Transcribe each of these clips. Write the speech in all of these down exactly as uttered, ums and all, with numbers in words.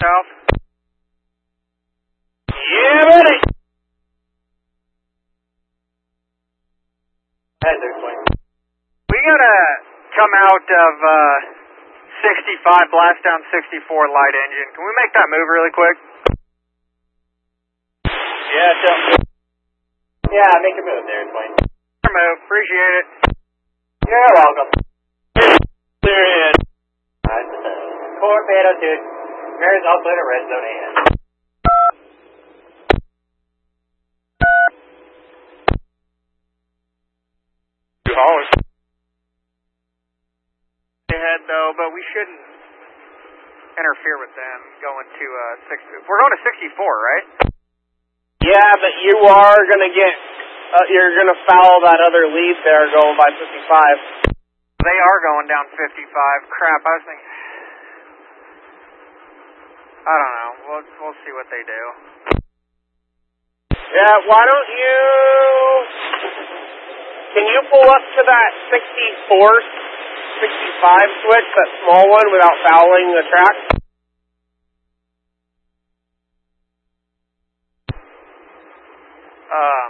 South. Yeah, buddy. We gotta come out of uh, sixty-five, blast down sixty-four light engine. Can we make that move really quick? Yeah, tell me. Yeah, make a move there, Dwayne. Move, appreciate it. You're welcome. Clear ahead. Alright, Corp eight oh two. Mayor's also in a red zone ahead. Two haulers. Ahead though, but we shouldn't interfere with them going to uh six. We're going to sixty-four, right? Yeah, but you are gonna get. Uh, you're gonna foul that other lead there going by fifty-five. They are going down fifty-five. Crap, I was thinking. I don't know. We'll we'll see what they do. Yeah, why don't you? Can you pull up to that sixty-four, sixty-five switch, that small one, without fouling the track? Um.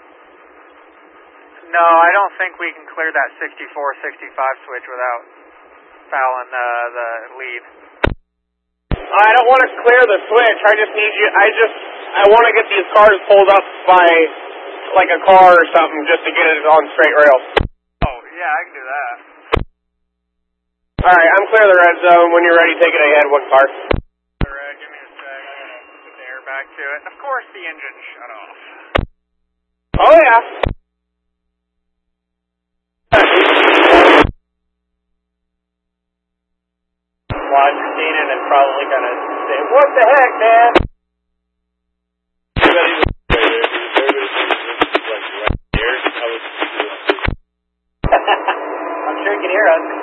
No, I don't think we can clear that sixty-four, sixty-five switch without fouling uh, the lead. I don't want to clear the switch. I just need you. I just. I want to get these cars pulled up by, like a car or something, just to get it on straight rails. Oh yeah, I can do that. All right, I'm clear of the red zone. When you're ready, take it ahead. One car. All right, give me a sec. I gotta put the air back to it. Of course, the engine shut off. Oh yeah. Watch your scene and it's probably gonna say, "What the heck, man?" I'm sure you can hear us.